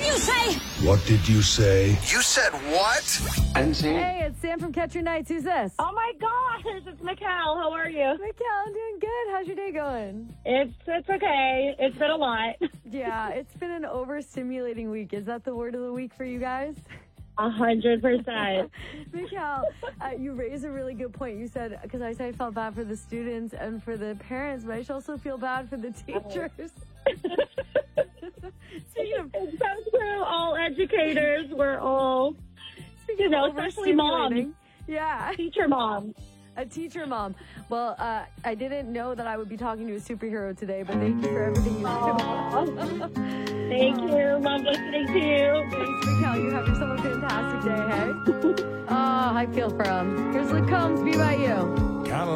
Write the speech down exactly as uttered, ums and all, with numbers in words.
did you say? What did you say? You said what? Hey, it's Sam from Catch Your Nights. Who's this? Oh my gosh, it's Mikkel. How are you? Mikkel, I'm doing good. How's your day going? It's it's okay. It's been a lot. Yeah, it's been an overstimulating week. Is that the word of the week for you guys? A hundred percent. Mikkel, uh, you raised a really good point. You said, because I said I felt bad for the students and for the parents, but I should also feel bad for the teachers. Speaking of, It's so true. All educators, we're all, speaking you know, of especially moms, overstimulating, yeah, teacher moms. a teacher mom. Well, uh, I didn't know that I would be talking to a superhero today, but thank you for everything you do. Thank you. Love listening to you. Thanks, Mikkel. You have yourself a fantastic day, hey? Oh, I feel for him. Here's Luke Combs, Be By You. Count